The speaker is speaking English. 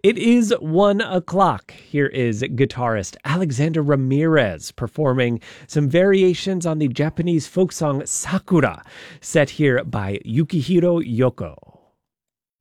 It is 1 o'clock. Here is guitarist Alexander Ramirez performing some variations on the Japanese folk song Sakura, set here by Yukihiro Yoko.